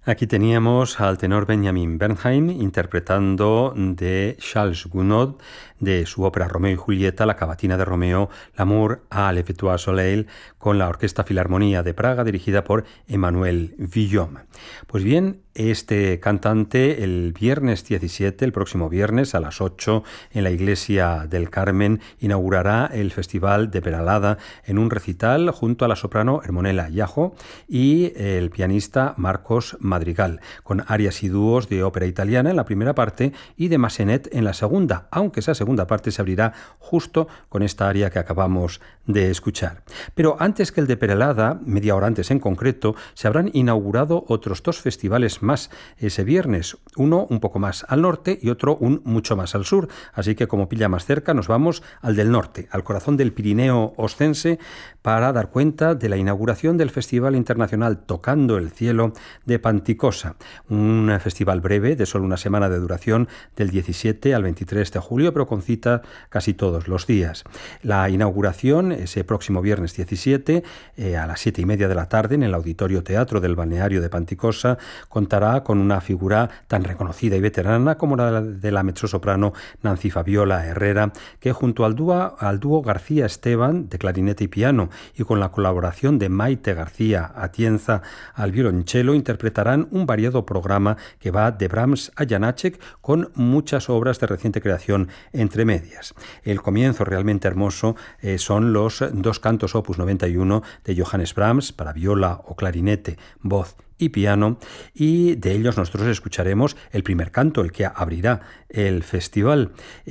Aquí teníamos al tenor Benjamin Bernheim interpretando de Charles Gounod de su ópera Romeo y Julieta, la cavatina de Romeo, L'amour à l'Effettueux Soleil, con la Orquesta Filarmonía de Praga dirigida por Emmanuel Villaume. Pues bien, este cantante el viernes 17, el próximo viernes a las 8, en la Iglesia del Carmen, inaugurará el Festival de Peralada en un recital junto a la soprano Hermonella Iajo y el pianista Marcos Madrigal, con arias y dúos de ópera italiana en la primera parte y de Massenet en la segunda, aunque esa segunda parte se abrirá justo con esta aria que acabamos de escuchar. Pero antes que el de Peralada, media hora antes en concreto, se habrán inaugurado otros dos festivales más ese viernes, uno un poco más al norte y otro mucho más al sur, así que como pilla más cerca nos vamos al del norte, al corazón del Pirineo Oscense, para dar cuenta de la inauguración del Festival Internacional Tocando el Cielo de Panticosa, un festival breve de solo una semana de duración del 17 al 23 de julio, pero con cita casi todos los días. La inauguración ese próximo viernes 17 a las 7:30 de la tarde en el Auditorio Teatro del Balneario de Panticosa contará con una figura tan reconocida y veterana como la de la mezzosoprano Nancy Fabiola Herrera, que junto al dúo García Esteban de clarinete y piano y con la colaboración de Maite García Atienza al violonchelo interpretarán un variado programa que va de Brahms a Janáček con muchas obras de reciente creación entre medias. El comienzo realmente hermoso son los dos cantos opus 91 de Johannes Brahms para viola o clarinete, voz y piano, y de ellos nosotros escucharemos el primer canto, el que abrirá el festival.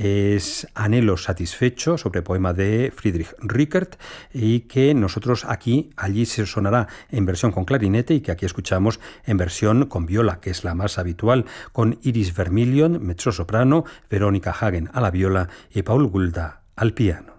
Es Anhelo satisfecho, sobre poema de Friedrich Rickert, y que nosotros allí se sonará en versión con clarinete y que aquí escuchamos en versión con viola, que es la más habitual, con Iris Vermilion, mezzosoprano, Verónica Hagen a la viola y Paul Gulda al piano.